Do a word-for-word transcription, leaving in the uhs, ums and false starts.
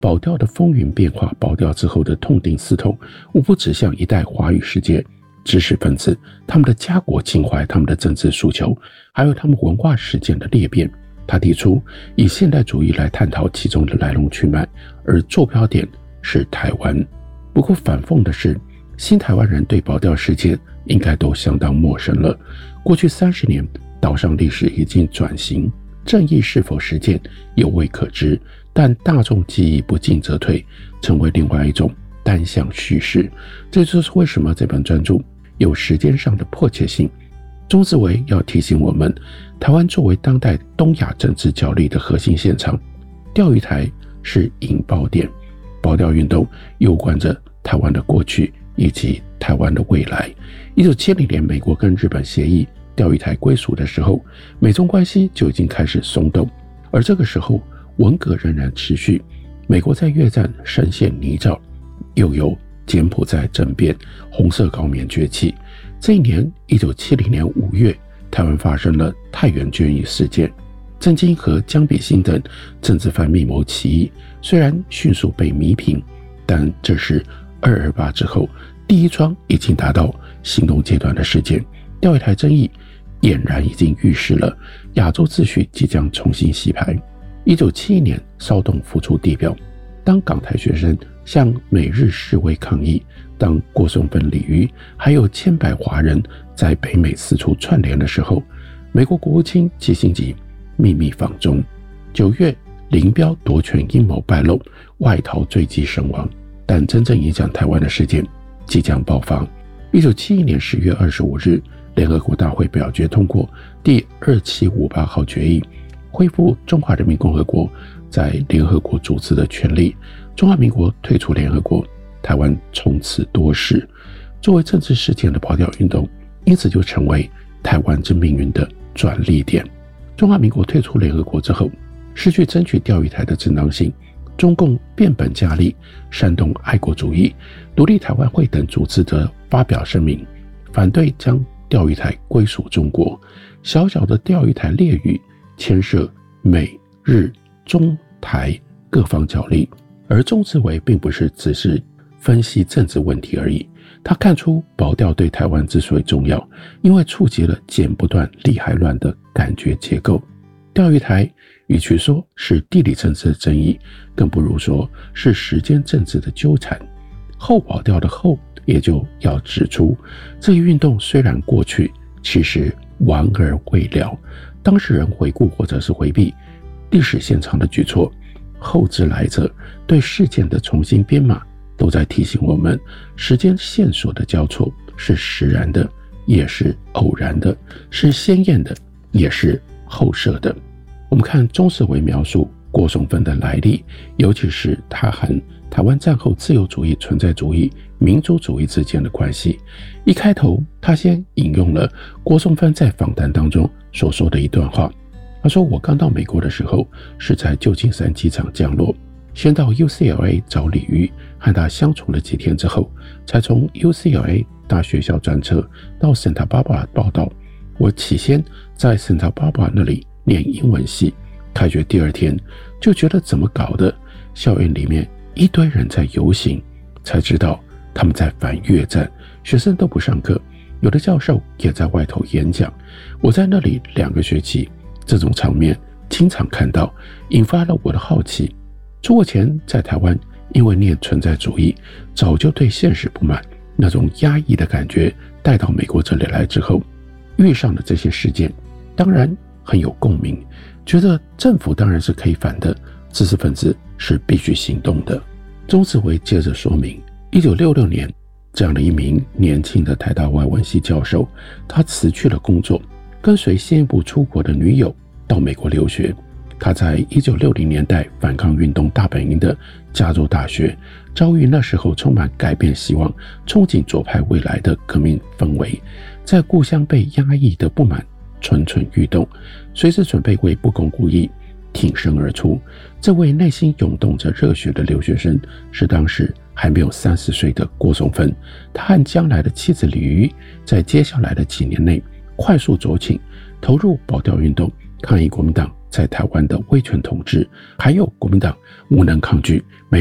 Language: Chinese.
保钓的风云变化，保钓之后的痛定思痛，无不指向一代华语世界知识分子他们的家国情怀、他们的政治诉求，还有他们文化实践的裂变。他提出以现代主义来探讨其中的来龙去脉，而坐标点是台湾。不过反讽的是，新台湾人对保钓事件应该都相当陌生了。过去三十年，岛上历史已经转型，正义是否实践有未可知，但大众记忆不进则退，成为另外一种单向叙事。这就是为什么这本专著有时间上的迫切性。钟子维要提醒我们，台湾作为当代东亚政治角力的核心现场，钓鱼台是引爆点，保钓运动攸关着台湾的过去以及台湾的未来。一九七零年美国跟日本协议钓鱼台归属的时候，美中关系就已经开始松动，而这个时候文革仍然持续，美国在越战深陷泥沼，又有柬埔寨政变，红色高棉崛起。这一年一九七零年五月，台湾发生了太原捐役事件，郑经和江比心等政治犯密谋起义，虽然迅速被弭平，但这是二二八之后第一桩已经达到行动阶段的事件。钓鱼台争议俨然已经预示了亚洲秩序即将重新洗牌。一九七一年骚动浮出地表，当港台学生向美日示威抗议，当郭松芬、李渔还有千百华人在北美四处串联的时候，美国国务卿基辛格秘密访中。九月，林彪夺权阴谋败露，外逃坠机身亡。但真正影响台湾的事件即将爆发。一九七一年十月二十五日，联合国大会表决通过第二七五八号决议，恢复中华人民共和国在联合国组织的权利。中华民国退出联合国，台湾从此多事。作为政治事件的保钓运动，因此就成为台湾之命运的转捩点。中华民国退出联合国之后，失去争取钓鱼台的正当性，中共变本加厉煽动爱国主义，独立台湾会等组织的发表声明，反对将钓鱼台归属中国。小小的钓鱼台列屿牵涉美日中台各方角力，而钟子维并不是只是分析政治问题而已，他看出保钓对台湾之所以重要，因为触及了剪不断理还乱的感觉结构。钓鱼台与其说是地理政治的争议，更不如说是时间政治的纠缠。后保钓的后，也就要指出，这一运动虽然过去，其实完而未了。当事人回顾或者是回避历史现场的举措，后之来者对事件的重新编码，都在提醒我们，时间线索的交错是实然的，也是偶然的，是鲜艳的，也是后设的。我们看钟子维描述郭松芬的来历，尤其是他和台湾战后自由主义、存在主义、民族主义之间的关系。一开头，他先引用了郭松芬在访谈当中所说的一段话。他说，我刚到美国的时候是在旧金山机场降落，先到 U C L A 找李渔，和他相处了几天之后，才从 U C L A 大学校专车到 Santa Barbara 报到。我起先在 Santa Barbara 那里念英文系，开学第二天就觉得怎么搞的，校园里面一堆人在游行，才知道他们在反越战，学生都不上课，有的教授也在外头演讲。我在那里两个学期，这种场面经常看到，引发了我的好奇。出国前在台湾，因为念存在主义，早就对现实不满，那种压抑的感觉带到美国这里来之后，遇上了这些事件，当然很有共鸣，觉得政府当然是可以反的，知识分子是必须行动的。钟子维接着说明，一九六六年，这样的一名年轻的台大外文系教授，他辞去了工作，跟随先一步出国的女友到美国留学。他在一九六零年代反抗运动大本营的加州大学，遭遇那时候充满改变希望、憧憬左派未来的革命氛围，在故乡被压抑的不满蠢蠢欲动，随时准备为不公不义挺身而出。这位内心涌动着热血的留学生，是当时还没有三十岁的郭松芬。他和将来的妻子李渔，在接下来的几年内快速酌情，投入保钓运动，抗议国民党在台湾的威权统治，还有国民党无能抗拒美